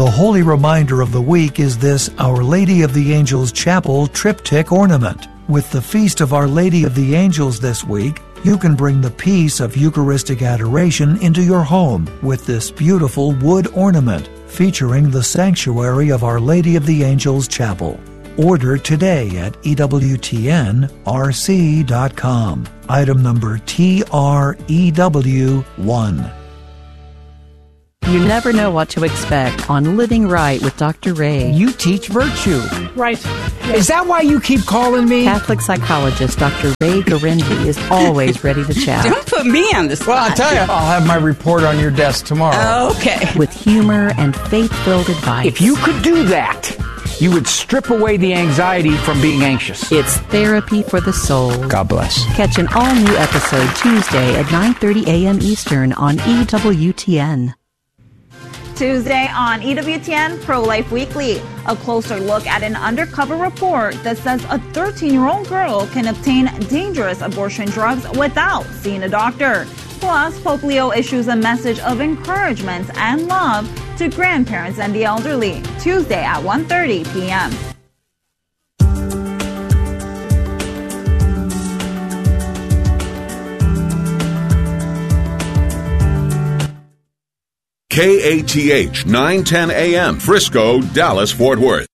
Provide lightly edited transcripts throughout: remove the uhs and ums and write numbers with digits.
The holy reminder of the week is this Our Lady of the Angels Chapel triptych ornament. With the Feast of Our Lady of the Angels this week, you can bring the peace of Eucharistic adoration into your home with this beautiful wood ornament featuring the sanctuary of Our Lady of the Angels Chapel. Order today at EWTNRC.com. Item number TREW1. You never know what to expect on Living Right with Dr. Ray. You teach virtue. Right. Yes. Is that why you keep calling me? Catholic psychologist Dr. Ray Garindi is always ready to chat. Don't put me on the spot. Well, I'll tell you, I'll have my report on your desk tomorrow. Okay. With humor and faith-filled advice. If you could do that, you would strip away the anxiety from being anxious. It's therapy for the soul. God bless. Catch an all-new episode Tuesday at 9:30 a.m. Eastern on EWTN. Tuesday on EWTN Pro-Life Weekly, a closer look at an undercover report that says a 13-year-old girl can obtain dangerous abortion drugs without seeing a doctor. Plus, Pope Leo issues a message of encouragement and love to grandparents and the elderly. Tuesday at 1:30 p.m. KATH 910 AM, Frisco, Dallas, Fort Worth.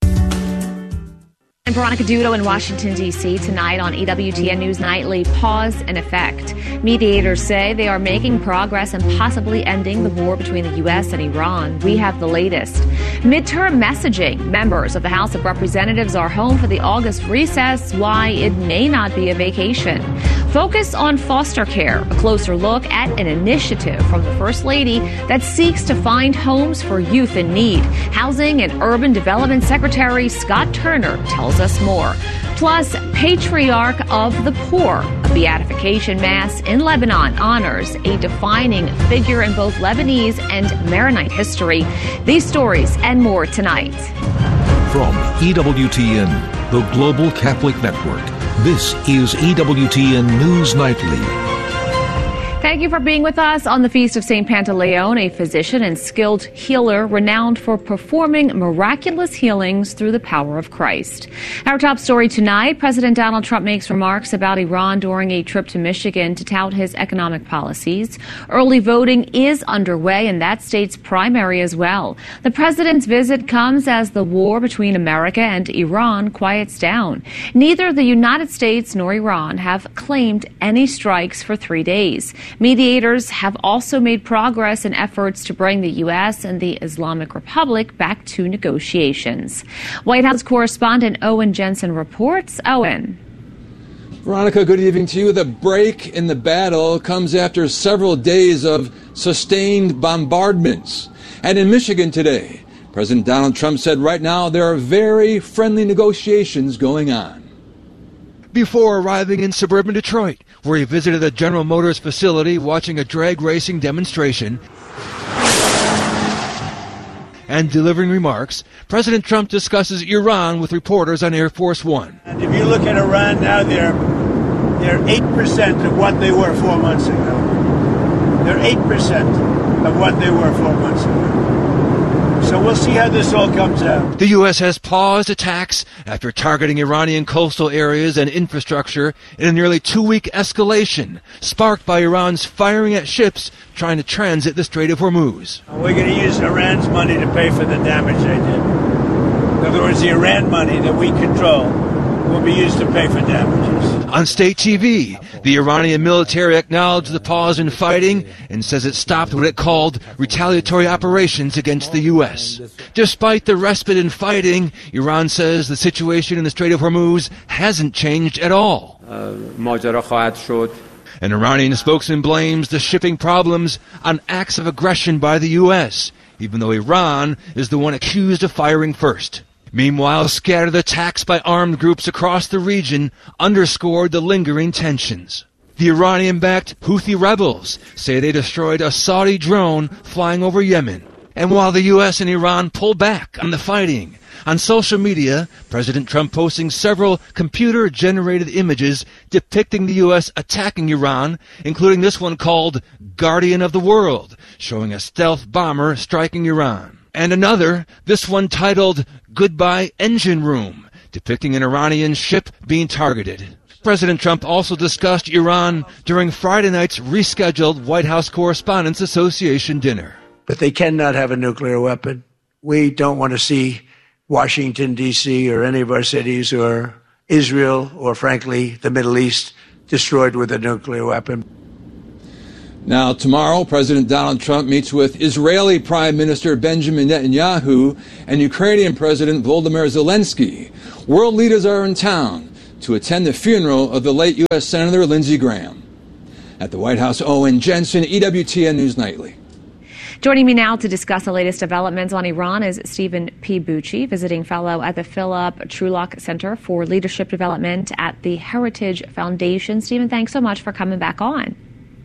I'm Veronica Dudo in Washington, D.C. Tonight on EWTN News Nightly, pause and effect. Mediators say they are making progress and possibly ending the war between the U.S. and Iran. We have the latest. Midterm messaging. Members of the House of Representatives are home for the August recess. Why it may not be a vacation. Focus on foster care. A closer look at an initiative from the First Lady that seeks to find homes for youth in need. Housing and Urban Development Secretary Scott Turner tells us more. Plus, Patriarch of the Poor, a beatification mass in Lebanon, honors a defining figure in both Lebanese and Maronite history. These stories and more tonight. From EWTN, the Global Catholic Network, this is EWTN News Nightly. Thank you for being with us on the Feast of St. Pantaleon, a physician and skilled healer renowned for performing miraculous healings through the power of Christ. Our top story tonight, President Donald Trump makes remarks about Iran during a trip to Michigan to tout his economic policies. Early voting is underway in that state's primary as well. The president's visit comes as the war between America and Iran quiets down. Neither the United States nor Iran have claimed any strikes for 3 days. Mediators have also made progress in efforts to bring the U.S. and the Islamic Republic back to negotiations. White House correspondent Owen Jensen reports. Owen. Veronica, good evening to you. The break in the battle comes after several days of sustained bombardments. And in Michigan today, President Donald Trump said right now there are very friendly negotiations going on. Before arriving in suburban Detroit, where he visited a General Motors facility watching a drag racing demonstration and delivering remarks, President Trump discusses Iran with reporters on Air Force One. And if you look at Iran now, they're 8% of what they were 4 months ago. They're 8% of what they were 4 months ago. So we'll see how this all comes out. The U.S. has paused attacks after targeting Iranian coastal areas and infrastructure in a nearly 2-week escalation, sparked by Iran's firing at ships trying to transit the Strait of Hormuz. We're going to use Iran's money to pay for the damage they did. In other words, the Iran money that we control will be used to pay for damages. On state TV, the Iranian military acknowledged the pause in fighting and says it stopped what it called retaliatory operations against the U.S. Despite the respite in fighting, Iran says the situation in the Strait of Hormuz hasn't changed at all. An Iranian spokesman blames the shipping problems on acts of aggression by the U.S., even though Iran is the one accused of firing first. Meanwhile, scattered attacks by armed groups across the region underscored the lingering tensions. The Iranian-backed Houthi rebels say they destroyed a Saudi drone flying over Yemen. And while the U.S. and Iran pull back on the fighting, on social media, President Trump posting several computer-generated images depicting the U.S. attacking Iran, including this one called Guardian of the World, showing a stealth bomber striking Iran. And another, this one titled Goodbye Engine Room, depicting an Iranian ship being targeted. President Trump also discussed Iran during Friday night's rescheduled White House Correspondents Association dinner. But they cannot have a nuclear weapon. We don't want to see Washington, D.C., or any of our cities, or Israel, or frankly, the Middle East, destroyed with a nuclear weapon. Now, tomorrow, President Donald Trump meets with Israeli Prime Minister Benjamin Netanyahu and Ukrainian President Volodymyr Zelensky. World leaders are in town to attend the funeral of the late U.S. Senator Lindsey Graham. At the White House, Owen Jensen, EWTN News Nightly. Joining me now to discuss the latest developments on Iran is Stephen P. Bucci, visiting fellow at the Philip Trulock Center for Leadership Development at the Heritage Foundation. Stephen, thanks so much for coming back on.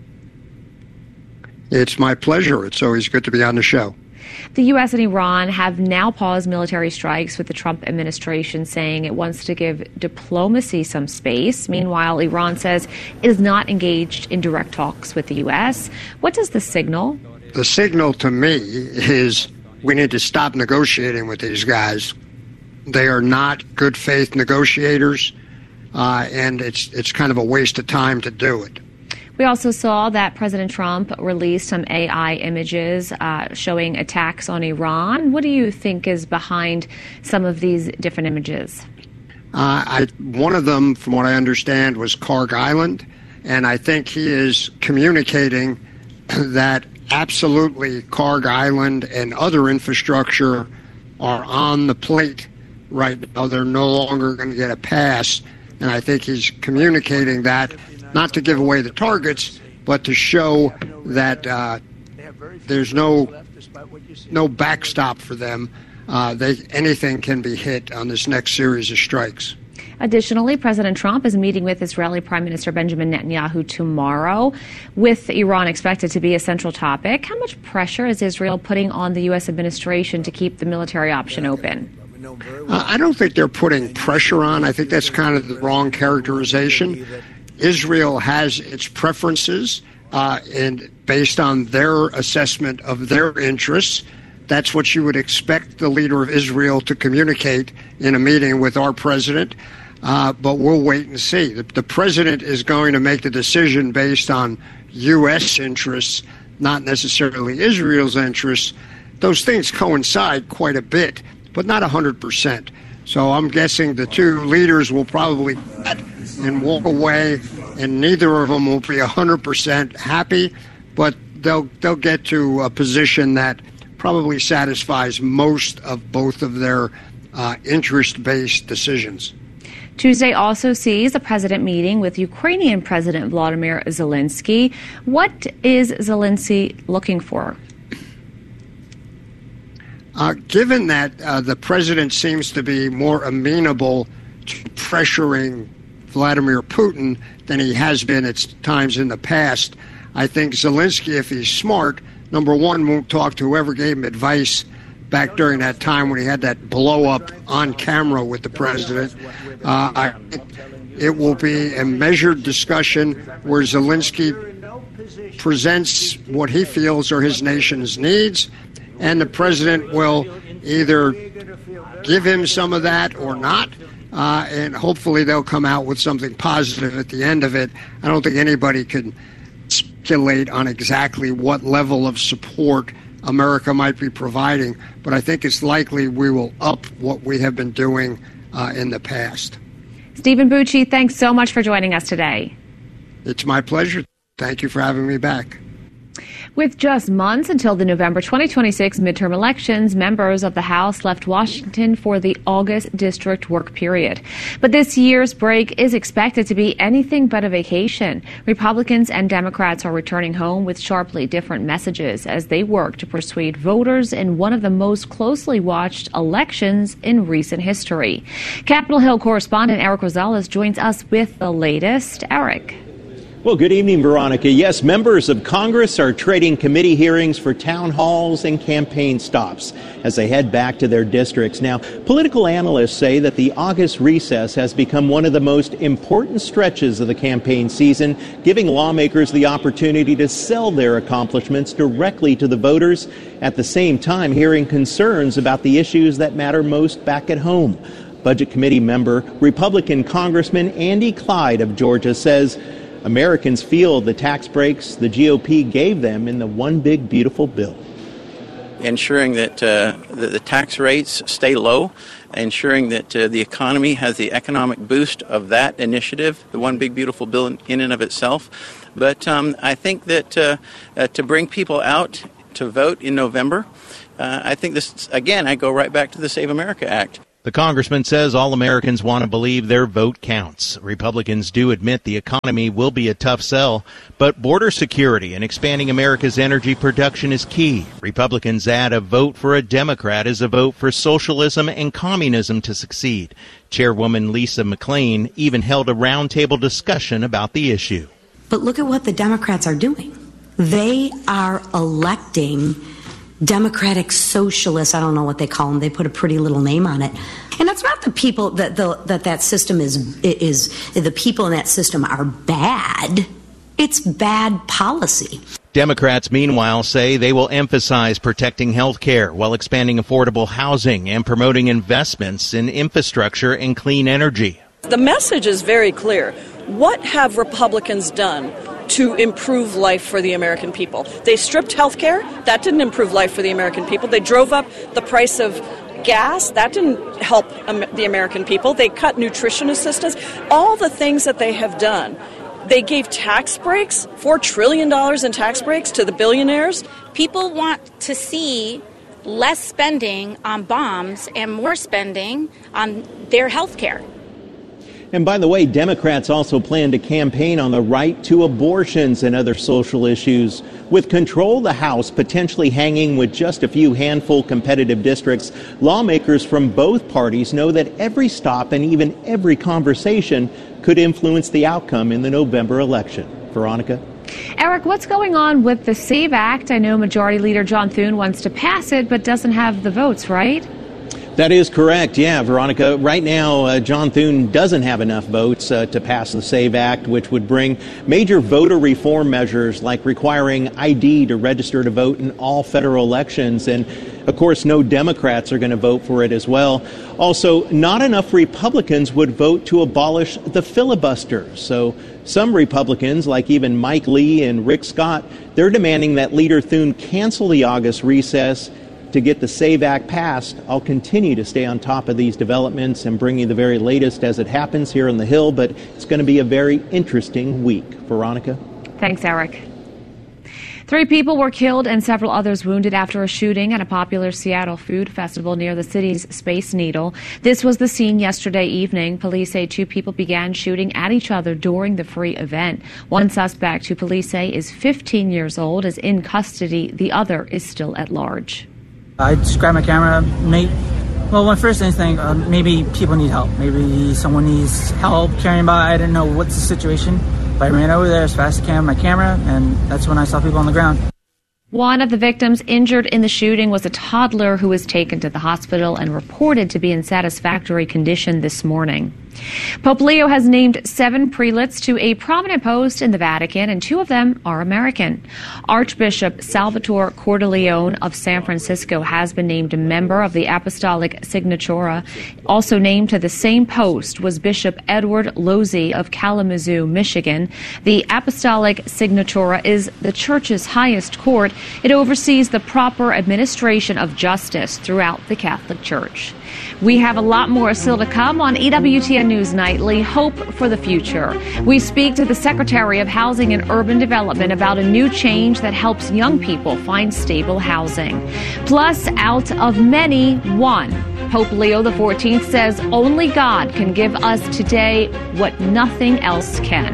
It's my pleasure. It's always good to be on the show. The U.S. and Iran have now paused military strikes, with the Trump administration saying it wants to give diplomacy some space. Meanwhile, Iran says it is not engaged in direct talks with the U.S. What does this signal? The signal to me is we need to stop negotiating with these guys. They are not good faith negotiators, and it's kind of a waste of time to do it. We also saw that President Trump released some AI images showing attacks on Iran. What do you think is behind some of these different images? One of them, from what I understand, was Karg Island, and I think he is communicating that absolutely Karg Island and other infrastructure are on the plate right now. They're no longer going to get a pass, and I think he's communicating that not to give away the targets, but to show that there's no backstop for them. Anything can be hit on this next series of strikes. Additionally, President Trump is meeting with Israeli Prime Minister Benjamin Netanyahu tomorrow, with Iran expected to be a central topic. How much pressure is Israel putting on the U.S. administration to keep the military option open? I don't think they're putting pressure on. I think that's kind of the wrong characterization. Israel has its preferences, and based on their assessment of their interests, that's what you would expect the leader of Israel to communicate in a meeting with our president. But we'll wait and see. The president is going to make the decision based on U.S. interests, not necessarily Israel's interests. Those things coincide quite a bit, but not 100%. So I'm guessing the two leaders will probably cut and walk away, and neither of them will be 100% happy, but they'll get to a position that probably satisfies most of both of their interest-based decisions. Tuesday also sees the president meeting with Ukrainian President Volodymyr Zelensky. What is Zelensky looking for? Given that the president seems to be more amenable to pressuring Vladimir Putin than he has been at times in the past, I think Zelensky, if he's smart, number one, won't talk to whoever gave him advice back during that time when he had that blow-up on camera with the president. It will be a measured discussion where Zelensky presents what he feels are his nation's needs, and the president will either give him some of that or not, and hopefully they'll come out with something positive at the end of it. I don't think anybody can speculate on exactly what level of support America might be providing, but I think it's likely we will up what we have been doing in the past. Stephen Bucci, thanks so much for joining us today. It's my pleasure. Thank you for having me back. With just months until the November 2026 midterm elections, members of the House left Washington for the August district work period. But this year's break is expected to be anything but a vacation. Republicans and Democrats are returning home with sharply different messages as they work to persuade voters in one of the most closely watched elections in recent history. Capitol Hill correspondent Eric Rosales joins us with the latest. Eric. Well, good evening, Veronica. Yes, members of Congress are trading committee hearings for town halls and campaign stops as they head back to their districts. Now, political analysts say that the August recess has become one of the most important stretches of the campaign season, giving lawmakers the opportunity to sell their accomplishments directly to the voters, at the same time hearing concerns about the issues that matter most back at home. Budget Committee member, Republican Congressman Andy Clyde of Georgia says Americans feel the tax breaks the GOP gave them in the One Big Beautiful Bill. Ensuring that the tax rates stay low, ensuring that the economy has the economic boost of that initiative, the One Big Beautiful Bill in and of itself. But I think that to bring people out to vote in November, I think this, again, I go right back to the Save America Act. The congressman says all Americans want to believe their vote counts. Republicans do admit the economy will be a tough sell, but border security and expanding America's energy production is key. Republicans add a vote for a Democrat is a vote for socialism and communism to succeed. Chairwoman Lisa McClain even held a roundtable discussion about the issue. But look at what the Democrats are doing. They are electing Democratic socialists. I don't know what they call them. They put a pretty little name on it. And it's not the people that system is the people in that system are bad. It's bad policy. Democrats, meanwhile, say they will emphasize protecting health care while expanding affordable housing and promoting investments in infrastructure and clean energy. The message is very clear. What have Republicans done to improve life for the American people? They stripped health care. That didn't improve life for the American people. They drove up the price of gas. That didn't help the American people. They cut nutrition assistance. All the things that they have done. They gave tax breaks, $4 trillion in tax breaks to the billionaires. People want to see less spending on bombs and more spending on their health care. And by the way, Democrats also plan to campaign on the right to abortions and other social issues. With control of the House potentially hanging with just a few handful competitive districts, lawmakers from both parties know that every stop and even every conversation could influence the outcome in the November election. Veronica? Eric, what's going on with the SAVE Act? I know Majority Leader John Thune wants to pass it, but doesn't have the votes, right? That is correct. Yeah, Veronica. Right now, John Thune doesn't have enough votes to pass the SAVE Act, which would bring major voter reform measures like requiring ID to register to vote in all federal elections. And, of course, no Democrats are going to vote for it as well. Also, not enough Republicans would vote to abolish the filibuster. So some Republicans, like even Mike Lee and Rick Scott, they're demanding that Leader Thune cancel the August recess to get the SAVE Act passed. I'll continue to stay on top of these developments and bring you the very latest as it happens here on the Hill, but it's going to be a very interesting week. Veronica? Thanks, Eric. 3 people were killed and several others wounded after a shooting at a popular Seattle food festival near the city's Space Needle. This was the scene yesterday evening. Police say 2 people began shooting at each other during the free event. One suspect, who police say is 15 years old, is in custody. The other is still at large. I just grabbed my camera. My first instinct, maybe people need help. Maybe someone needs help carrying by. I didn't know what's the situation. But I ran over there as fast as I can with my camera, and that's when I saw people on the ground. One of the victims injured in the shooting was a toddler who was taken to the hospital and reported to be in satisfactory condition this morning. Pope Leo has named 7 prelates to a prominent post in the Vatican, and 2 of them are American. Archbishop Salvatore Cordileone of San Francisco has been named a member of the Apostolic Signatura. Also named to the same post was Bishop Edward Losey of Kalamazoo, Michigan. The Apostolic Signatura is the Church's highest court. It oversees the proper administration of justice throughout the Catholic Church. We have a lot more still to come on EWTN News Nightly, Hope for the Future. We speak to the Secretary of Housing and Urban Development about a new change that helps young people find stable housing. Plus, out of many, one. Pope Leo XIV says only God can give us today what nothing else can.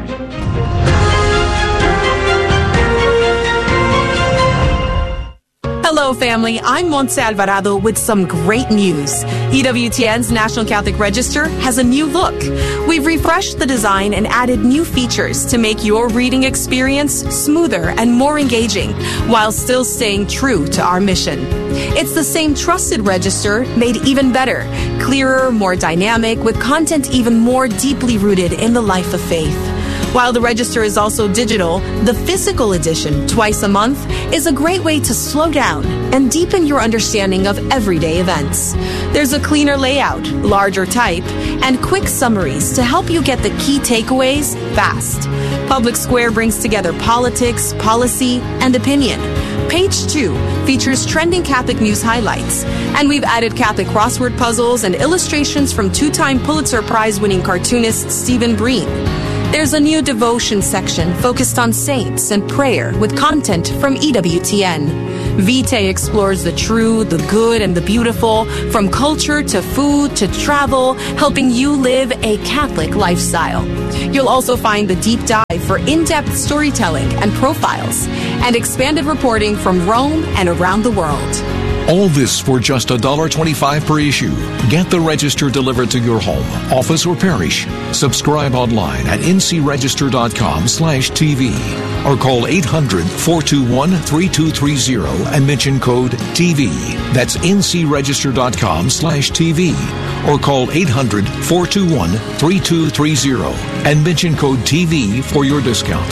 Hello, family. I'm Montse Alvarado with some great news. EWTN's National Catholic Register has a new look. We've refreshed the design and added new features to make your reading experience smoother and more engaging, while still staying true to our mission. It's the same trusted register, made even better, clearer, more dynamic, with content even more deeply rooted in the life of faith. While the register is also digital, the physical edition, twice a month, is a great way to slow down and deepen your understanding of everyday events. There's a cleaner layout, larger type, and quick summaries to help you get the key takeaways fast. Public Square brings together politics, policy, and opinion. Page 2 features trending Catholic news highlights, and we've added Catholic crossword puzzles and illustrations from two-time Pulitzer Prize-winning cartoonist Stephen Breen. There's a new devotion section focused on saints and prayer with content from EWTN. Vitae explores the true, the good, and the beautiful, from culture to food to travel, helping you live a Catholic lifestyle. You'll also find the deep dive for in-depth storytelling and profiles, and expanded reporting from Rome and around the world. All this for just $1.25 per issue. Get the Register delivered to your home, office, or parish. Subscribe online at ncregister.com/TV or call 800-421-3230 and mention code TV. That's ncregister.com/TV or call 800-421-3230 and mention code TV for your discount.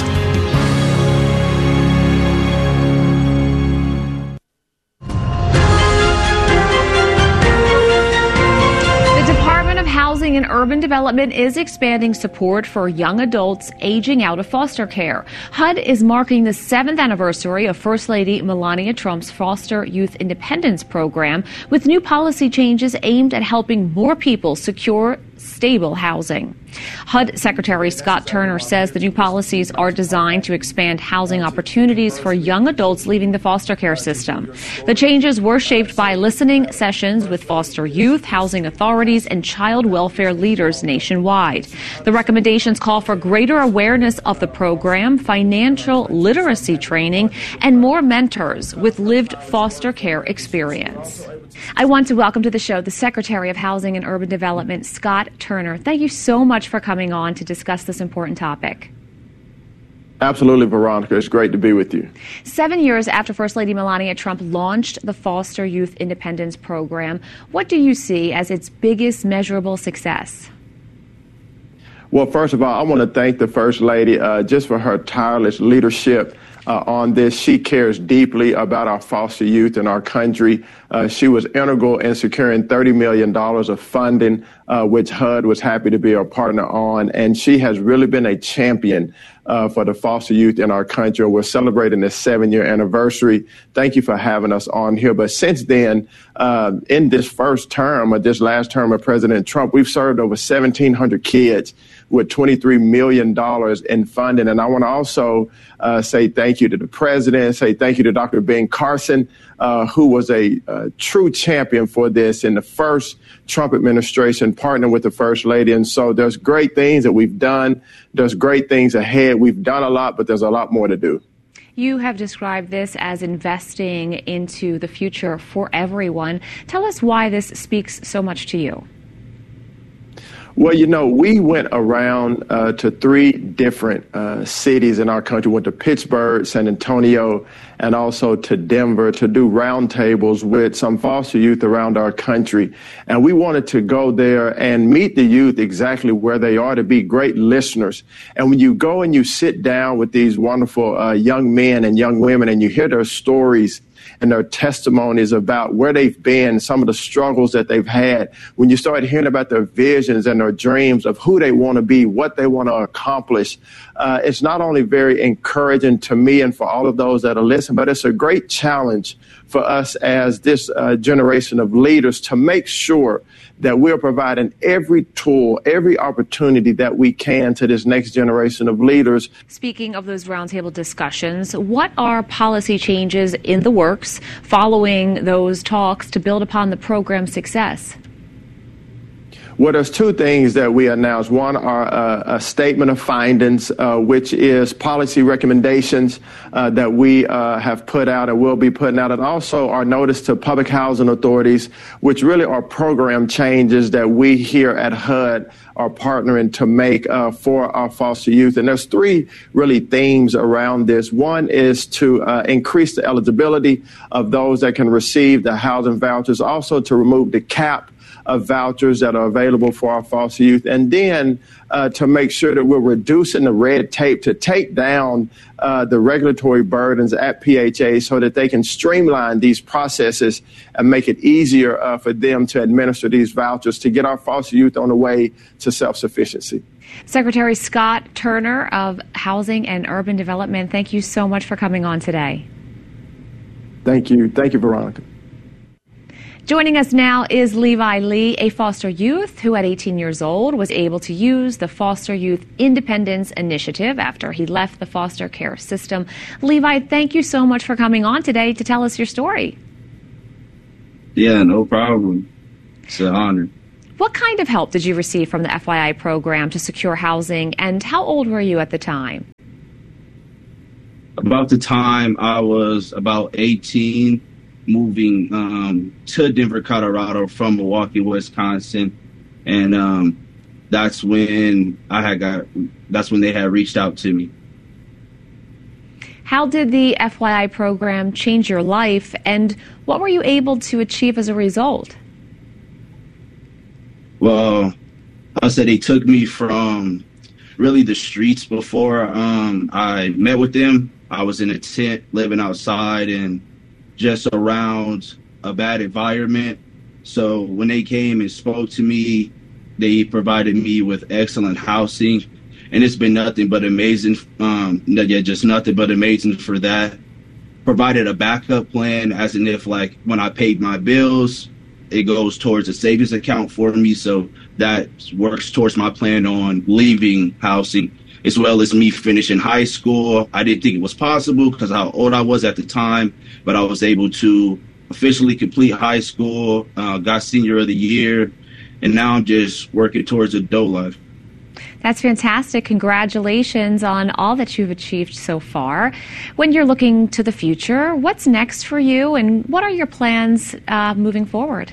Housing and Urban Development is expanding support for young adults aging out of foster care. HUD is marking the 7th anniversary of First Lady Melania Trump's Foster Youth Independence Program with new policy changes aimed at helping more people secure stable housing. HUD Secretary Scott Turner says the new policies are designed to expand housing opportunities for young adults leaving the foster care system. The changes were shaped by listening sessions with foster youth, housing authorities, and child welfare leaders nationwide. The recommendations call for greater awareness of the program, financial literacy training, and more mentors with lived foster care experience. I want to welcome to the show the Secretary of Housing and Urban Development, Scott Turner. Thank you so much for coming on to discuss this important topic. Absolutely, Veronica. It's great to be with you. 7 years after First Lady Melania Trump launched the Foster Youth Independence Program, what do you see as its biggest measurable success? Well, first of all, I want to thank the First Lady just for her tireless leadership on this. She cares deeply about our foster youth in our country. She was integral in securing $30 million of funding, which HUD was happy to be a partner on. And she has really been a champion for the foster youth in our country. We're celebrating this 7-year anniversary. Thank you for having us on here. But since then, in this first term, or this last term of President Trump, we've served over 1,700 kids with $23 million in funding. And I want to also say thank you to the president, say thank you to Dr. Ben Carson, who was a true champion for this in the first Trump administration, partnering with the First Lady. And so there's great things that we've done. There's great things ahead. We've done a lot, but there's a lot more to do. You have described this as investing into the future for everyone. Tell us why this speaks so much to you. Well, you know, we went around to 3 different cities in our country. Went to Pittsburgh, San Antonio, and also to Denver to do roundtables with some foster youth around our country. And we wanted to go there and meet the youth exactly where they are, to be great listeners. And when you go and you sit down with these wonderful young men and young women and you hear their stories and their testimonies about where they've been, some of the struggles that they've had, when you start hearing about their visions and their dreams of who they want to be, what they want to accomplish, it's not only very encouraging to me and for all of those that are listening, but it's a great challenge for us as this generation of leaders to make sure that we're providing every tool, every opportunity that we can to this next generation of leaders. Speaking of those roundtable discussions, what are policy changes in the works following those talks to build upon the program's success? Well, there's two things that we announced. One are a statement of findings, which is policy recommendations that we have put out and will be putting out, and also our notice to public housing authorities, which really are program changes that we here at HUD are partnering to make for our foster youth. And there's three really themes around this. One is to increase the eligibility of those that can receive the housing vouchers, also to remove the cap of vouchers that are available for our foster youth, and then to make sure that we're reducing the red tape to take down the regulatory burdens at PHA so that they can streamline these processes and make it easier for them to administer these vouchers to get our foster youth on the way to self-sufficiency. Secretary Scott Turner of Housing and Urban Development, thank you so much for coming on today. Thank you. Thank you, Veronica. Joining us now is Levi Lee, a foster youth who at 18 years old was able to use the Foster Youth Independence Initiative after he left the foster care system. Levi, thank you so much for coming on today to tell us your story. Yeah, no problem. It's an honor. What kind of help did you receive from the FYI program to secure housing, and how old were you at the time? About the time I was about 18, moving to Denver, Colorado from Milwaukee, Wisconsin, and that's when that's when they had reached out to me. How did the FYI program change your life, and what were you able to achieve as a result? Well, I said they took me from really the streets before I met with them. I was in a tent living outside and just around a bad environment. So when they came and spoke to me, they provided me with excellent housing, and it's been nothing but amazing. Just nothing but amazing for that. Provided a backup plan, as in if like when I paid my bills, it goes towards a savings account for me. So that works towards my plan on leaving housing, as well as me finishing high school. I didn't think it was possible because of how old I was at the time, but I was able to officially complete high school, got senior of the year, and now I'm just working towards adult life. That's fantastic. Congratulations on all that you've achieved so far. When you're looking to the future, what's next for you, and what are your plans moving forward?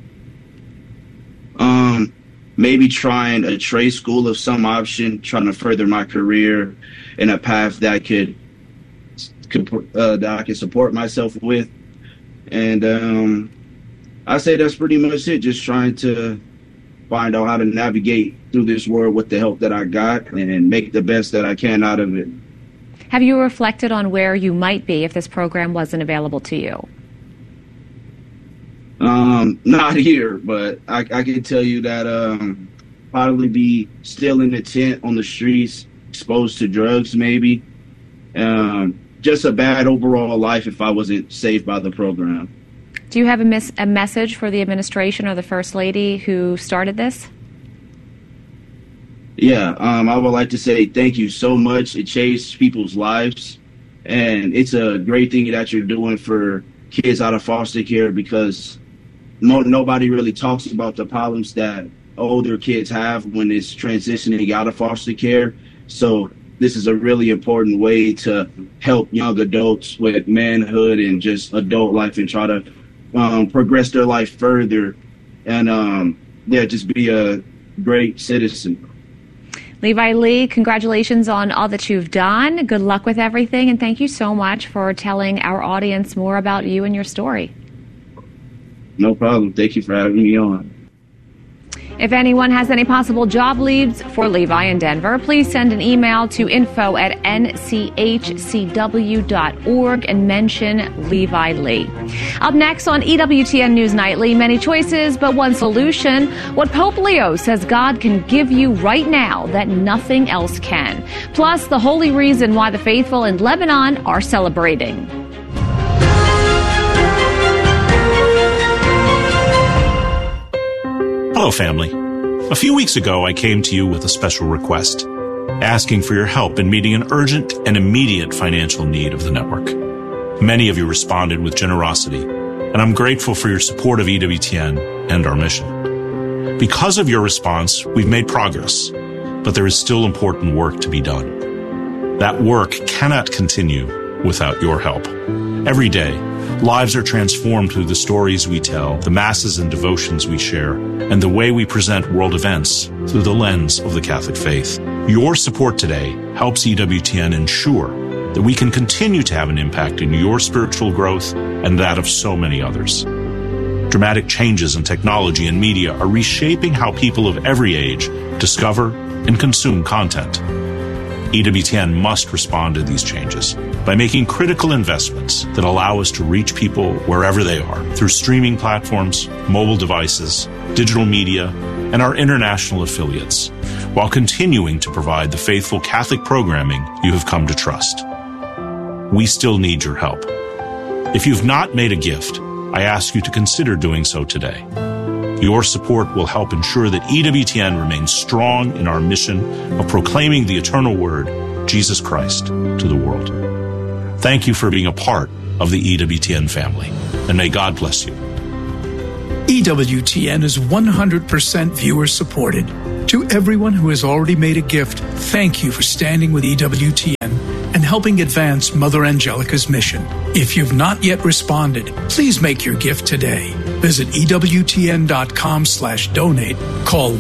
Maybe trying a trade school of some option, trying to further my career in a path that I could support myself with. And I say that's pretty much it, just trying to find out how to navigate through this world with the help that I got and make the best that I can out of it. Have you reflected on where you might be if this program wasn't available to you? Not here, but I can tell you that probably be still in the tent on the streets, exposed to drugs maybe. Just a bad overall life if I wasn't saved by the program. Do you have a message for the administration or the First Lady who started this? Yeah, I would like to say thank you so much. It changed people's lives, and it's a great thing that you're doing for kids out of foster care, because nobody really talks about the problems that older kids have when it's transitioning out of foster care. So this is a really important way to help young adults with manhood and just adult life and try to progress their life further and just be a great citizen. Levi Lee, congratulations on all that you've done. Good luck with everything, and thank you so much for telling our audience more about you and your story. No problem. Thank you for having me on. If anyone has any possible job leads for Levi in Denver, please send an email to info@nchcw.org and mention Levi Lee. Up next on EWTN News Nightly, many choices, but one solution. What Pope Leo says God can give you right now that nothing else can. Plus, the holy reason why the faithful in Lebanon are celebrating. Hello, family. A few weeks ago, I came to you with a special request, asking for your help in meeting an urgent and immediate financial need of the network. Many of you responded with generosity, and I'm grateful for your support of EWTN and our mission. Because of your response, we've made progress, but there is still important work to be done. That work cannot continue without your help. Every day, lives are transformed through the stories we tell, the masses and devotions we share, and the way we present world events through the lens of the Catholic faith. Your support today helps EWTN ensure that we can continue to have an impact in your spiritual growth and that of so many others. Dramatic changes in technology and media are reshaping how people of every age discover and consume content. EWTN must respond to these changes by making critical investments that allow us to reach people wherever they are through streaming platforms, mobile devices, digital media, and our international affiliates, while continuing to provide the faithful Catholic programming you have come to trust. We still need your help. If you've not made a gift, I ask you to consider doing so today. Your support will help ensure that EWTN remains strong in our mission of proclaiming the eternal word, Jesus Christ, to the world. Thank you for being a part of the EWTN family, and may God bless you. EWTN is 100% viewer supported. To everyone who has already made a gift, thank you for standing with EWTN and helping advance Mother Angelica's mission. If you've not yet responded, please make your gift today. Visit EWTN.com/donate, call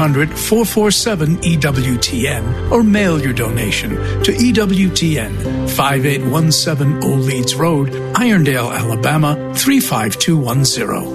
1-800-447-EWTN, or mail your donation to EWTN, 5817 Old Leeds Road, Irondale, Alabama, 35210.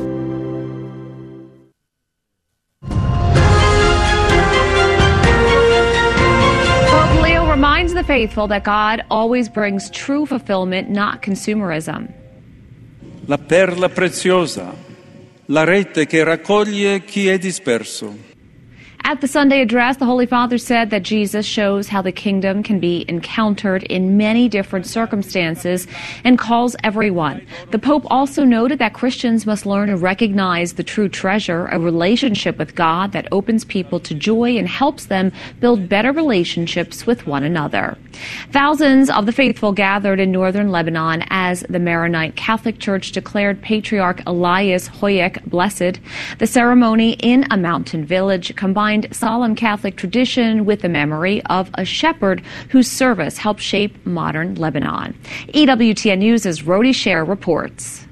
Reminds the faithful that God always brings true fulfillment, not consumerism. La perla preziosa, la rete che raccoglie chi è disperso. At the Sunday address, the Holy Father said that Jesus shows how the kingdom can be encountered in many different circumstances and calls everyone. The Pope also noted that Christians must learn to recognize the true treasure, a relationship with God that opens people to joy and helps them build better relationships with one another. Thousands of the faithful gathered in northern Lebanon as the Maronite Catholic Church declared Patriarch Elias Hoyek blessed. The ceremony in a mountain village combined solemn Catholic tradition with the memory of a shepherd whose service helped shape modern Lebanon. EWTN News' Rodi Sher reports.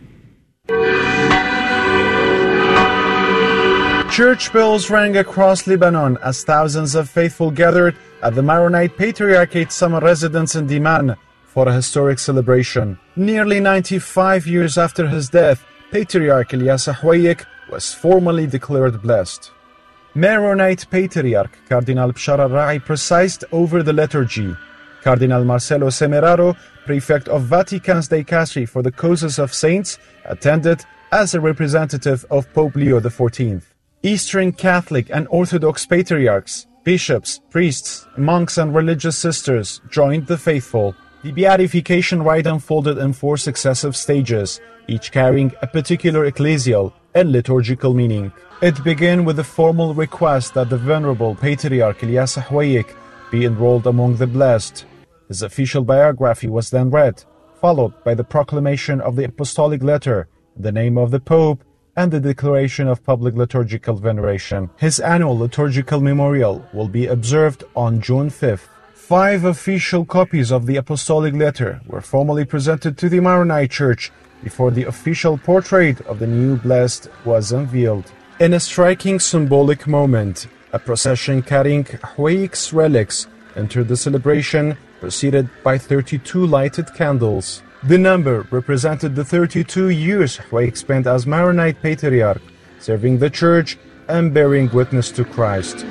Church bells rang across Lebanon as thousands of faithful gathered at the Maronite Patriarchate summer residence in Diman for a historic celebration. Nearly 95 years after his death, Patriarch Elias Hoyek was formally declared blessed. Maronite Patriarch Cardinal Bshara Rai presided over the liturgy. Cardinal Marcelo Semeraro, Prefect of Vatican's Dicastery for the Causes of Saints, attended as a representative of Pope Leo XIV. Eastern Catholic and Orthodox patriarchs, bishops, priests, monks and religious sisters joined the faithful. The beatification rite unfolded in 4 successive stages, each carrying a particular ecclesial and liturgical meaning. It began with a formal request that the Venerable Patriarch Elias Hoyek be enrolled among the blessed. His official biography was then read, followed by the proclamation of the Apostolic Letter in the name of the Pope and the declaration of public liturgical veneration. His annual liturgical memorial will be observed on June 5th. 5 official copies of the Apostolic Letter were formally presented to the Maronite Church before the official portrait of the new blessed was unveiled. In a striking symbolic moment, a procession carrying Hoyek's relics entered the celebration, preceded by 32 lighted candles. The number represented the 32 years Hoyek spent as Maronite Patriarch, serving the Church and bearing witness to Christ.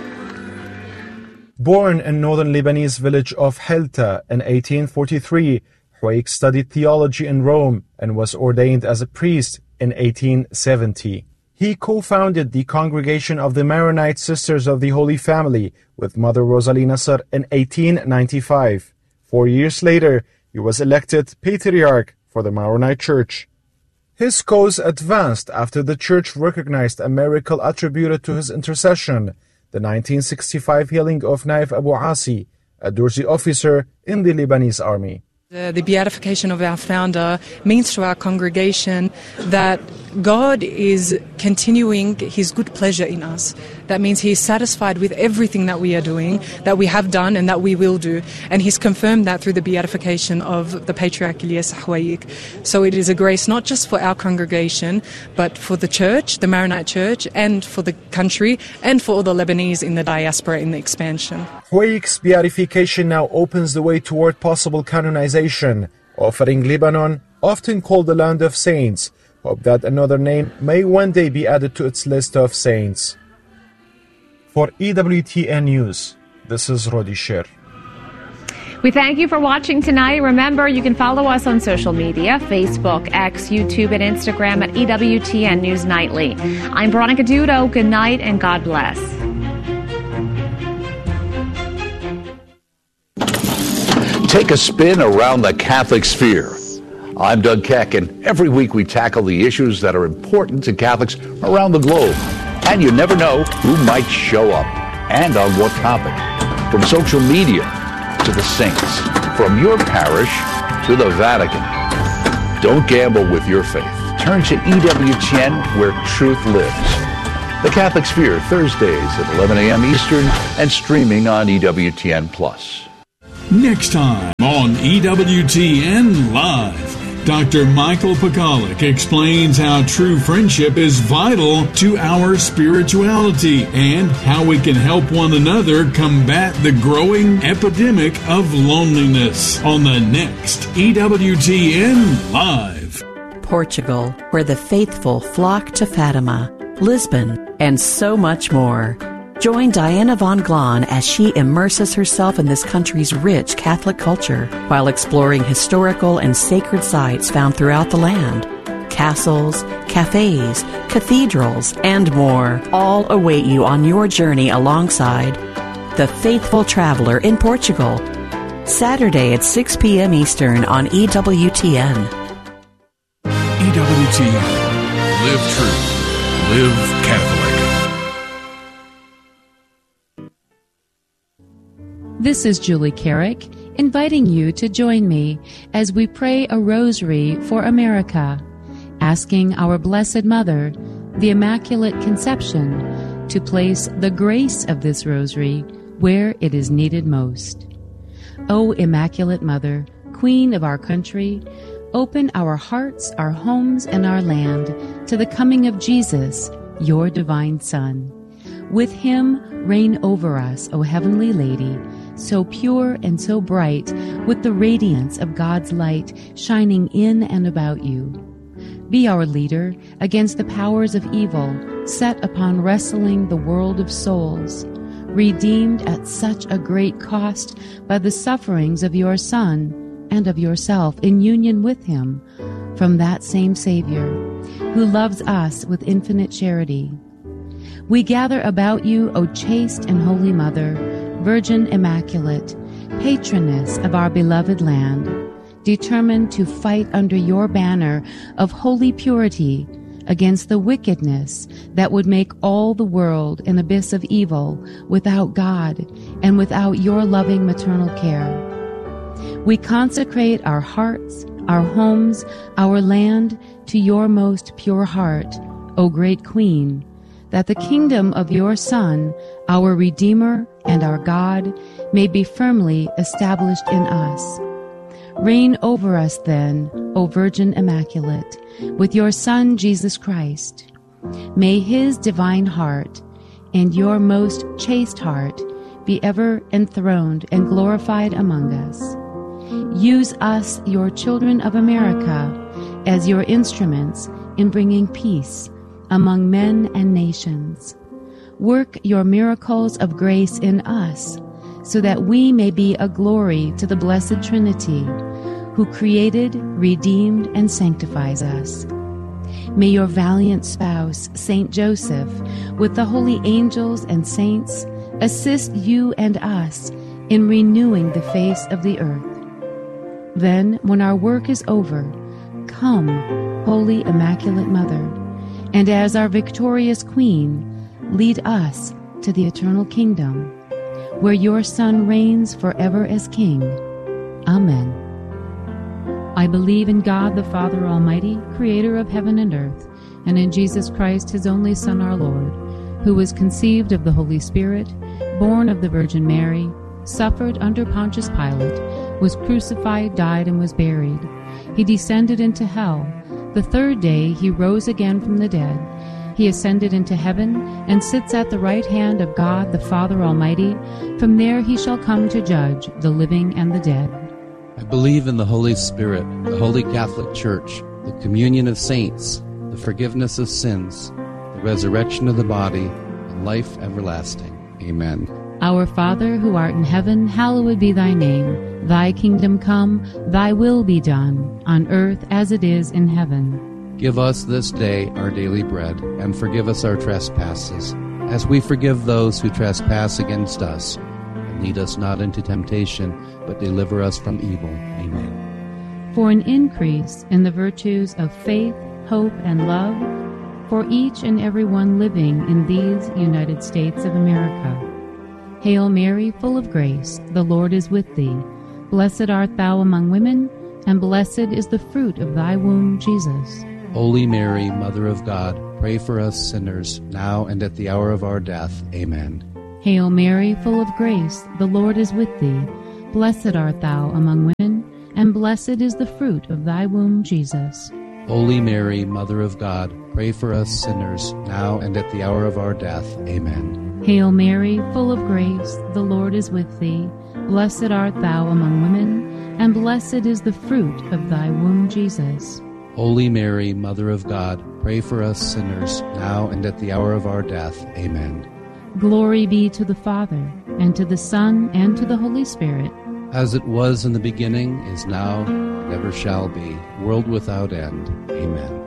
Born in northern Lebanese village of Helta in 1843, Hoyek studied theology in Rome and was ordained as a priest in 1870. He co-founded the Congregation of the Maronite Sisters of the Holy Family with Mother Rosalie Nasser in 1895. 4 years later, he was elected Patriarch for the Maronite Church. His cause advanced after the Church recognized a miracle attributed to his intercession, the 1965 healing of Naif Abu Asi, a Durzi officer in the Lebanese army. The beatification of our founder means to our congregation that God is continuing his good pleasure in us. That means he is satisfied with everything that we are doing, that we have done and that we will do. And he's confirmed that through the beatification of the Patriarch Elias Hawaiik. So it is a grace not just for our congregation, but for the church, the Maronite Church, and for the country, and for all the Lebanese in the diaspora in the expansion. Hawaiik's beatification now opens the way toward possible canonization, offering Lebanon, often called the Land of Saints, hope that another name may one day be added to its list of saints. For EWTN News, this is Rodi Sher. We thank you for watching tonight. Remember, you can follow us on social media, Facebook, X, YouTube, and Instagram at EWTN News Nightly. I'm Veronica Dudo. Good night and God bless. Take a spin around the Catholic sphere. I'm Doug Keck, and every week we tackle the issues that are important to Catholics around the globe. And you never know who might show up and on what topic. From social media to the saints, from your parish to the Vatican. Don't gamble with your faith. Turn to EWTN, where truth lives. The Catholic Sphere, Thursdays at 11 a.m. Eastern and streaming on EWTN+. Next time on EWTN Live, Dr. Michael Pekalik explains how true friendship is vital to our spirituality and how we can help one another combat the growing epidemic of loneliness on the next EWTN Live. Portugal, where the faithful flock to Fatima, Lisbon, and so much more. Join Diana von Glahn as she immerses herself in this country's rich Catholic culture while exploring historical and sacred sites found throughout the land. Castles, cafes, cathedrals, and more all await you on your journey alongside The Faithful Traveler in Portugal. Saturday at 6 p.m. Eastern on EWTN. EWTN. Live true. Live Catholic. This is Julie Carrick, inviting you to join me as we pray a rosary for America, asking our Blessed Mother, the Immaculate Conception, to place the grace of this rosary where it is needed most. O Immaculate Mother, Queen of our country, open our hearts, our homes, and our land to the coming of Jesus, your divine Son. With him, reign over us, O Heavenly Lady, so pure and so bright, with the radiance of God's light shining in and about you. Be our leader against the powers of evil, set upon wrestling the world of souls, redeemed at such a great cost by the sufferings of your Son and of yourself in union with him, from that same Savior, who loves us with infinite charity. We gather about you, O chaste and holy Mother, Virgin Immaculate, patroness of our beloved land, determined to fight under your banner of holy purity against the wickedness that would make all the world an abyss of evil without God and without your loving maternal care. We consecrate our hearts, our homes, our land to your most pure heart, O great Queen, that the kingdom of your Son, our Redeemer and our God, may be firmly established in us. Reign over us then, O Virgin Immaculate, with your Son Jesus Christ. May his divine heart and your most chaste heart be ever enthroned and glorified among us. Use us, your children of America, as your instruments in bringing peace among men and nations. Work your miracles of grace in us, so that we may be a glory to the Blessed Trinity, who created, redeemed, and sanctifies us. May your valiant spouse, Saint Joseph, with the holy angels and saints, assist you and us in renewing the face of the earth. Then, when our work is over, come, Holy Immaculate Mother, and as our victorious Queen, lead us to the eternal kingdom, where your Son reigns forever as King. Amen. I believe in God the Father Almighty, creator of heaven and earth, and in Jesus Christ, his only Son, our Lord, who was conceived of the Holy Spirit, born of the Virgin Mary, suffered under Pontius Pilate, was crucified, died, and was buried. He descended into hell. The third day he rose again from the dead. He ascended into heaven and sits at the right hand of God the Father Almighty. From there he shall come to judge the living and the dead. I believe in the Holy Spirit, the Holy Catholic Church, the communion of saints, the forgiveness of sins, the resurrection of the body, and life everlasting. Amen. Our Father, who art in heaven, hallowed be thy name. Thy kingdom come, thy will be done, on earth as it is in heaven. Give us this day our daily bread, and forgive us our trespasses, as we forgive those who trespass against us. And lead us not into temptation, but deliver us from evil. Amen. For an increase in the virtues of faith, hope, and love, for each and every one living in these United States of America. Hail Mary, full of grace, the Lord is with thee. Blessed art thou among women, and blessed is the fruit of thy womb, Jesus. Holy Mary, Mother of God, pray for us sinners, now and at the hour of our death. Amen. Hail Mary, full of grace, the Lord is with thee. Blessed art thou among women, and blessed is the fruit of thy womb, Jesus. Holy Mary, Mother of God, pray for us sinners, now and at the hour of our death. Amen. Hail Mary, full of grace, the Lord is with thee. Blessed art thou among women, and blessed is the fruit of thy womb, Jesus. Holy Mary, Mother of God, pray for us sinners, now and at the hour of our death. Amen. Glory be to the Father, and to the Son, and to the Holy Spirit. As it was in the beginning, is now, and ever shall be, world without end. Amen.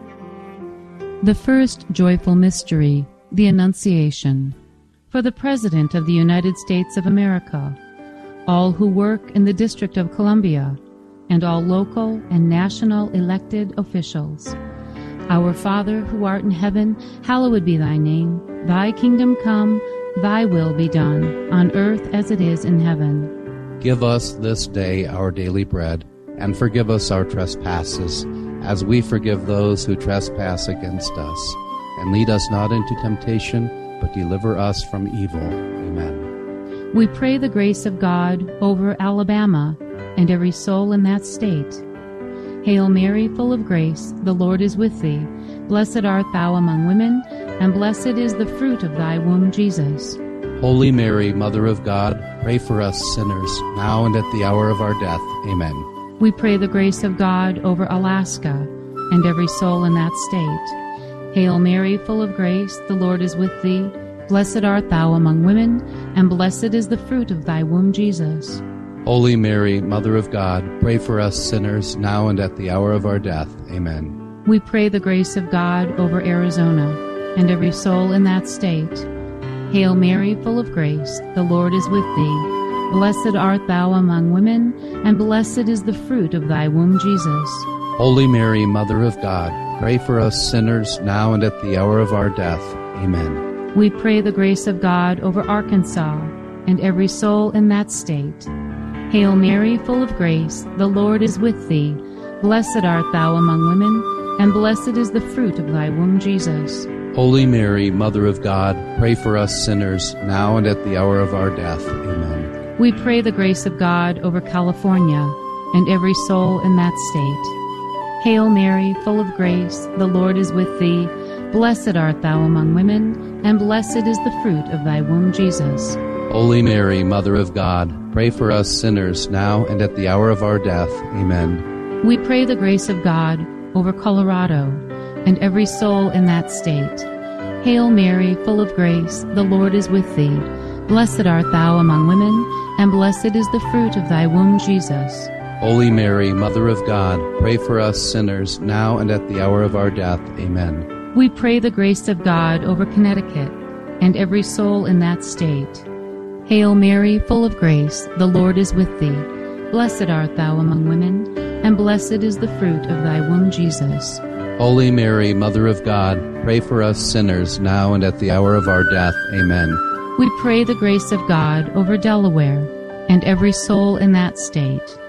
The first joyful mystery, the Annunciation. For the President of the United States of America, all who work in the District of Columbia, and all local and national elected officials. Our Father, who art in heaven, hallowed be thy name. Thy kingdom come, thy will be done, on earth as it is in heaven. Give us this day our daily bread, and forgive us our trespasses, as we forgive those who trespass against us. And lead us not into temptation, but deliver us from evil. Amen. We pray the grace of God over Alabama and every soul in that state. Hail Mary, full of grace, the Lord is with thee. Blessed art thou among women, and blessed is the fruit of thy womb, Jesus. Holy Mary, Mother of God, pray for us sinners, now and at the hour of our death. Amen. We pray the grace of God over Alaska and every soul in that state. Hail Mary, full of grace, the Lord is with thee. Blessed art thou among women, and blessed is the fruit of thy womb, Jesus. Holy Mary, Mother of God, pray for us sinners, now and at the hour of our death. Amen. We pray the grace of God over Arizona and every soul in that state. Hail Mary, full of grace, the Lord is with thee. Blessed art thou among women, and blessed is the fruit of thy womb, Jesus. Holy Mary, Mother of God, pray for us sinners, now and at the hour of our death. Amen. We pray the grace of God over Arkansas and every soul in that state. Hail Mary, full of grace, the Lord is with thee. Blessed art thou among women, and blessed is the fruit of thy womb, Jesus. Holy Mary, Mother of God, pray for us sinners, now and at the hour of our death. Amen. We pray the grace of God over California and every soul in that state. Hail Mary, full of grace, the Lord is with thee. Blessed art thou among women, and blessed is the fruit of thy womb, Jesus. Holy Mary, Mother of God, pray for us sinners, now and at the hour of our death. Amen. We pray the grace of God over Colorado and every soul in that state. Hail Mary, full of grace, the Lord is with thee. Blessed art thou among women, and blessed is the fruit of thy womb, Jesus. Holy Mary, Mother of God, pray for us sinners, now and at the hour of our death. Amen. We pray the grace of God over Connecticut and every soul in that state. Hail Mary, full of grace, the Lord is with thee. Blessed art thou among women, and blessed is the fruit of thy womb, Jesus. Holy Mary, Mother of God, pray for us sinners, now and at the hour of our death. Amen. We pray the grace of God over Delaware and every soul in that state.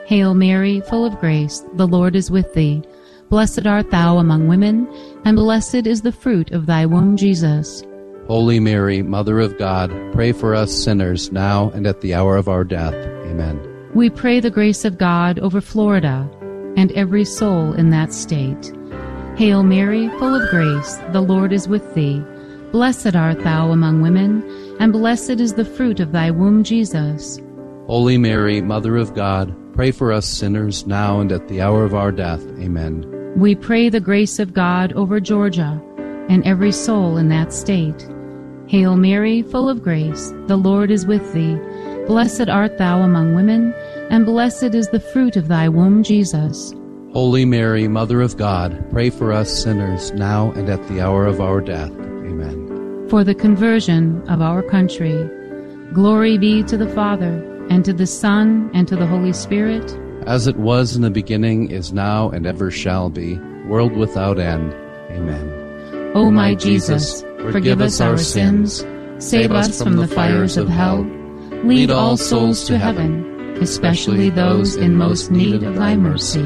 Hail Mary, full of grace, the Lord is with thee. Blessed art thou among women, and blessed is the fruit of thy womb, Jesus. Holy Mary, Mother of God, pray for us sinners, now and at the hour of our death. Amen. We pray the grace of God over Florida and every soul in that state. Hail Mary, full of grace, the Lord is with thee. Blessed art thou among women, and blessed is the fruit of thy womb, Jesus. Holy Mary, Mother of God, pray for us sinners, now and at the hour of our death. Amen. We pray the grace of God over Georgia and every soul in that state. Hail Mary, full of grace, the Lord is with thee. Blessed art thou among women, and blessed is the fruit of thy womb, Jesus. Holy Mary, Mother of God, pray for us sinners, now and at the hour of our death. Amen. For the conversion of our country, glory be to the Father, and to the Son, and to the Holy Spirit. As it was in the beginning, is now, and ever shall be, world without end. Amen. O my Jesus, forgive us our sins, save us from the fires of hell, lead all souls to heaven, especially those in most need of thy mercy.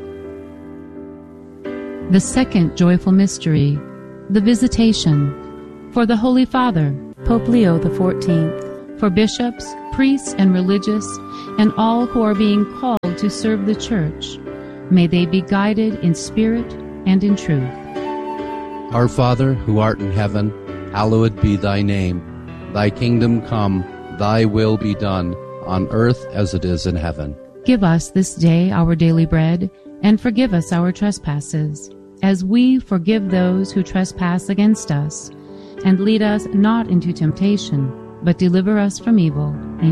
The second joyful mystery, the Visitation. For the Holy Father, Pope Leo XIV, for bishops, priests, and religious, and all who are being called to serve the Church, may they be guided in spirit and in truth. Our Father, who art in heaven, hallowed be thy name. Thy kingdom come, thy will be done, on earth as it is in heaven. Give us this day our daily bread, and forgive us our trespasses, as we forgive those who trespass against us. And lead us not into temptation, but deliver us from evil.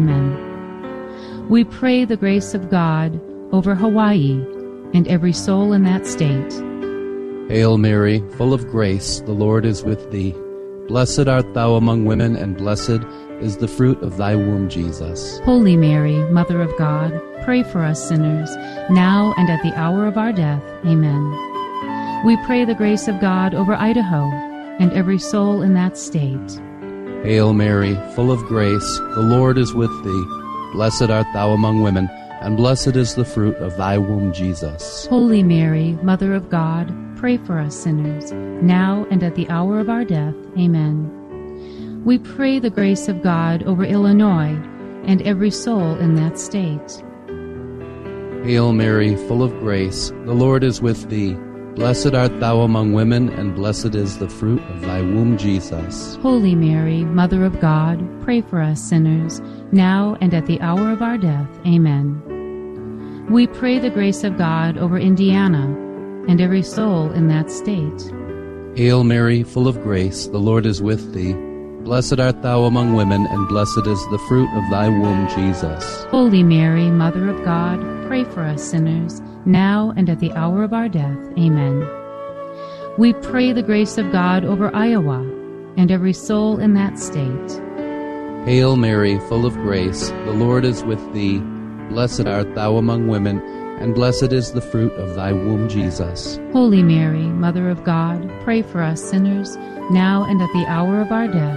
Amen. We pray the grace of God over Hawaii and every soul in that state. Hail Mary, full of grace, the Lord is with thee. Blessed art thou among women, and blessed is the fruit of thy womb, Jesus. Holy Mary, Mother of God, pray for us sinners, now and at the hour of our death. Amen. We pray the grace of God over Idaho and every soul in that state. Hail Mary, full of grace, the Lord is with thee. Blessed art thou among women, and blessed is the fruit of thy womb, Jesus. Holy Mary, Mother of God, pray for us sinners, now and at the hour of our death. Amen. We pray the grace of God over Illinois and every soul in that state. Hail Mary, full of grace, the Lord is with thee. Blessed art thou among women, and blessed is the fruit of thy womb, Jesus. Holy Mary, Mother of God, pray for us sinners, now and at the hour of our death. Amen. We pray the grace of God over Indiana and every soul in that state. Hail Mary, full of grace, the Lord is with thee. Blessed art thou among women, and blessed is the fruit of thy womb, Jesus. Holy Mary, Mother of God, pray for us sinners, now and at the hour of our death. Amen. We pray the grace of God over Iowa and every soul in that state. Hail Mary, full of grace, the Lord is with thee. Blessed art thou among women, and blessed is the fruit of thy womb, Jesus. Holy Mary, Mother of God, pray for us sinners, now and at the hour of our death.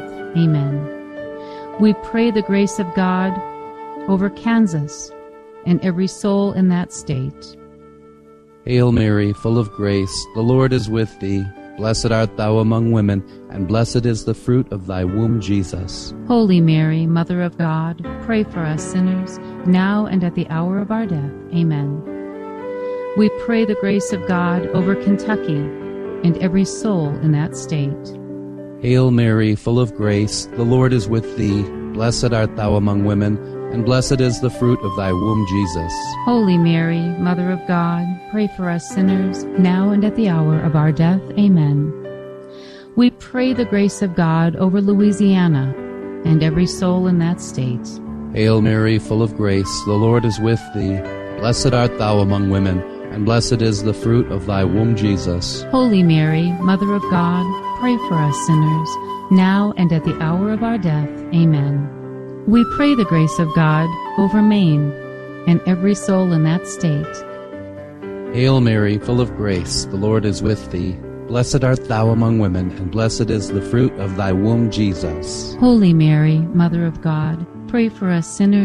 Amen. We pray the grace of God over Kansas and every soul in that state. Hail Mary, full of grace, the Lord is with thee. Blessed art thou among women, and blessed is the fruit of thy womb, Jesus. Holy Mary, Mother of God, pray for us sinners, now and at the hour of our death. Amen. We pray the grace of God over Kentucky and every soul in that state. Hail Mary, full of grace, the Lord is with thee. Blessed art thou among women, and blessed is the fruit of thy womb, Jesus. Holy Mary, Mother of God, pray for us sinners, now and at the hour of our death. Amen. We pray the grace of God over Louisiana and every soul in that state. Hail Mary, full of grace, the Lord is with thee. Blessed art thou among women, and blessed is the fruit of thy womb, Jesus. Holy Mary, Mother of God, pray for us sinners, now and at the hour of our death. Amen. We pray the grace of God over Maine and every soul in that state. Hail Mary, full of grace, the Lord is with thee. Blessed art thou among women, and blessed is the fruit of thy womb, Jesus. Holy Mary, Mother of God, pray for us sinners,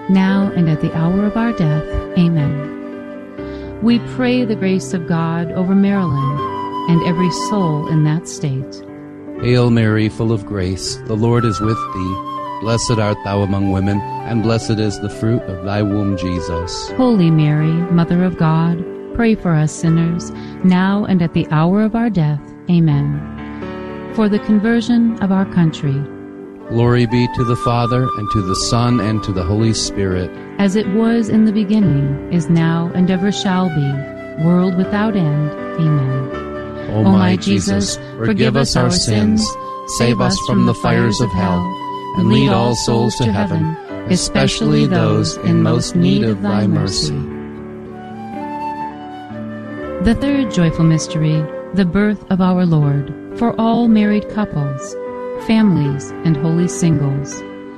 now and at the hour of our death. Amen. We pray the grace of God over Maryland and every soul in that state. Hail Mary, full of grace, the Lord is with thee. Blessed art thou among women, and blessed is the fruit of thy womb, Jesus. Holy Mary, Mother of God, pray for us sinners, now and at the hour of our death. Amen. For the conversion of our country. Glory be to the Father, and to the Son, and to the Holy Spirit. As it was in the beginning, is now, and ever shall be, world without end. Amen. O my Jesus, forgive us our sins, save us from the fires of hell, and lead all souls to heaven, especially those in most need of thy mercy. The third joyful mystery, the birth of our Lord, for all married couples, families, and holy singles.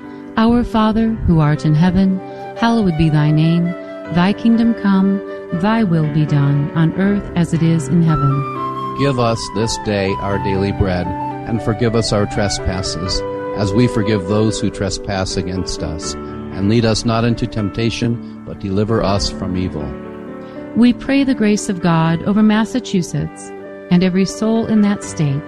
Our Father, who art in heaven, hallowed be thy name. Thy kingdom come, thy will be done, on earth as it is in heaven. Give us this day our daily bread, and forgive us our trespasses, as we forgive those who trespass against us. And lead us not into temptation, but deliver us from evil. We pray the grace of God over Massachusetts and every soul in that state.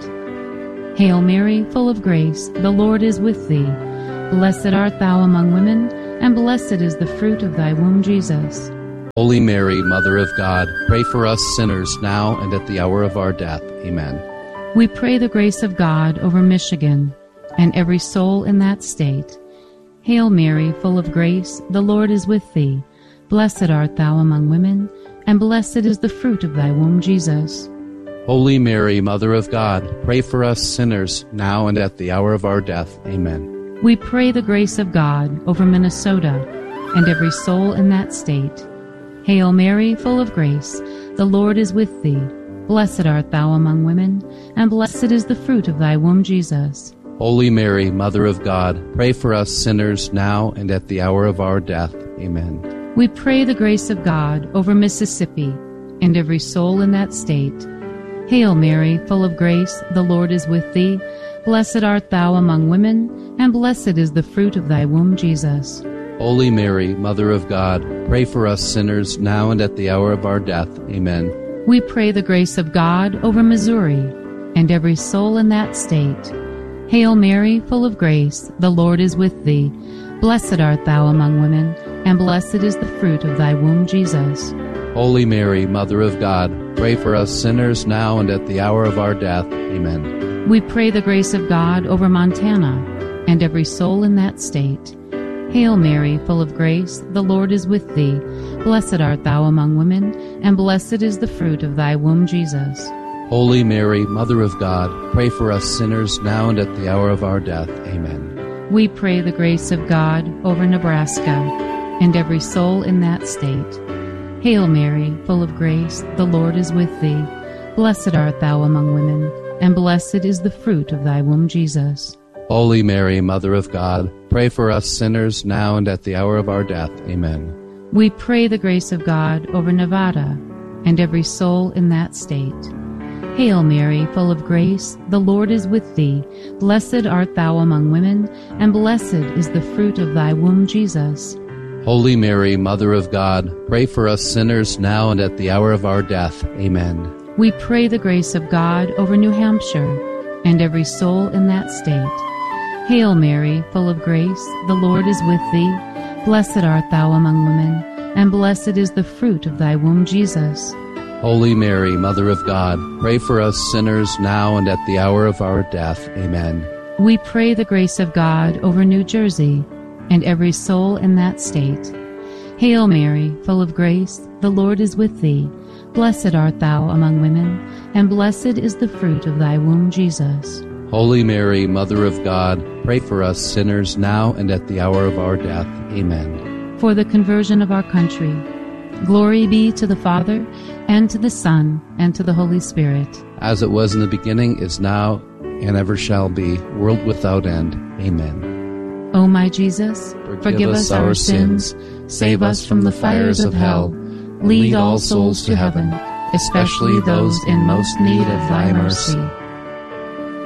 Hail Mary, full of grace, the Lord is with thee. Blessed art thou among women, and blessed is the fruit of thy womb, Jesus. Holy Mary, Mother of God, pray for us sinners now and at the hour of our death. Amen. We pray the grace of God over Michigan and every soul in that state. Hail Mary, full of grace, the Lord is with thee. Blessed art thou among women, and blessed is the fruit of thy womb, Jesus. Holy Mary, Mother of God, pray for us sinners now and at the hour of our death. Amen. We pray the grace of God over Minnesota and every soul in that state. Hail Mary, full of grace, the Lord is with thee. Blessed art thou among women, and blessed is the fruit of thy womb, Jesus. Holy Mary, Mother of God, pray for us sinners now and at the hour of our death. Amen. We pray the grace of God over Mississippi and every soul in that state. Hail Mary, full of grace, the Lord is with thee. Blessed art thou among women, and blessed is the fruit of thy womb, Jesus. Holy Mary, Mother of God, pray for us sinners now and at the hour of our death. Amen. We pray the grace of God over Missouri and every soul in that state. Hail Mary, full of grace, the Lord is with thee. Blessed art thou among women, and blessed is the fruit of thy womb, Jesus. Holy Mary, Mother of God, pray for us sinners now and at the hour of our death. Amen. We pray the grace of God over Montana and every soul in that state. Hail Mary, full of grace, the Lord is with thee. Blessed art thou among women, and blessed is the fruit of thy womb, Jesus. Holy Mary, Mother of God, pray for us sinners now and at the hour of our death. Amen. We pray the grace of God over Nebraska and every soul in that state. Hail Mary, full of grace, the Lord is with thee. Blessed art thou among women, and blessed is the fruit of thy womb, Jesus. Holy Mary, Mother of God, pray for us sinners now and at the hour of our death. Amen. We pray the grace of God over Nevada and every soul in that state. Hail Mary, full of grace, the Lord is with thee. Blessed art thou among women, and blessed is the fruit of thy womb, Jesus. Holy Mary, Mother of God, pray for us sinners now and at the hour of our death. Amen. We pray the grace of God over New Hampshire and every soul in that state. Hail Mary, full of grace, the Lord is with thee. Blessed art thou among women, and blessed is the fruit of thy womb, Jesus. Holy Mary, Mother of God, pray for us sinners now and at the hour of our death. Amen. We pray the grace of God over New Jersey and every soul in that state. Hail Mary, full of grace, the Lord is with thee. Blessed art thou among women, and blessed is the fruit of thy womb, Jesus. Holy Mary, Mother of God, pray for us sinners now and at the hour of our death. Amen. For the conversion of our country. Glory be to the Father, and to the Son, and to the Holy Spirit. As it was in the beginning, is now, and ever shall be, world without end. Amen. O my Jesus, forgive us our sins, save us from the fires of hell, lead all souls to heaven, especially those in most need of thy mercy.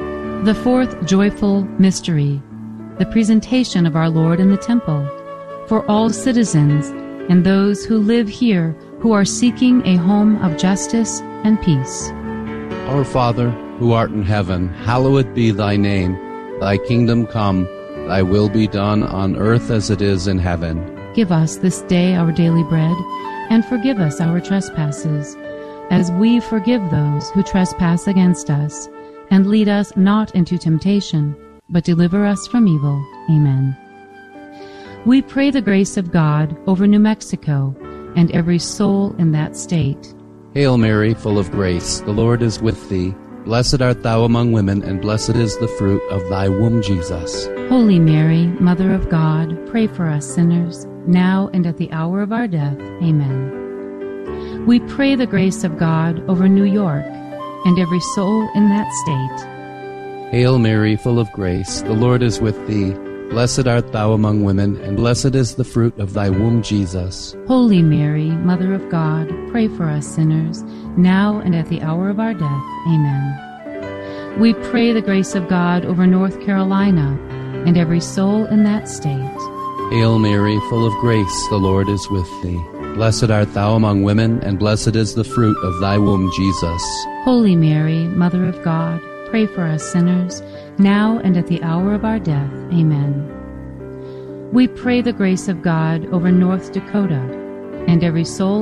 The fourth joyful mystery, the presentation of our Lord in the temple. for all citizens and those who live here who are seeking a home of justice and peace. Our Father, who art in heaven, hallowed be thy name. Thy kingdom come, thy will be done on earth as it is in heaven. Give us this day our daily bread, and forgive us our trespasses, as we forgive those who trespass against us. And lead us not into temptation, but deliver us from evil. Amen. We pray the grace of God over New Mexico and every soul in that state. Hail Mary, full of grace, the Lord is with thee. Blessed art thou among women, and blessed is the fruit of thy womb, Jesus. Holy Mary, Mother of God, pray for us sinners, now and at the hour of our death. Amen. We pray the grace of God over New York and every soul in that state. Hail Mary, full of grace, the Lord is with thee. Blessed art thou among women, and blessed is the fruit of thy womb, Jesus. Holy Mary, Mother of God, pray for us sinners, now and at the hour of our death. Amen. We pray the grace of God over North Carolina and every soul in that state. Hail Mary, full of grace, the Lord is with thee. Blessed art thou among women, and blessed is the fruit of thy womb, Jesus. Holy Mary, Mother of God, pray for us sinners, now and at the hour of our death. Amen. We pray the grace of God over North Dakota and every soul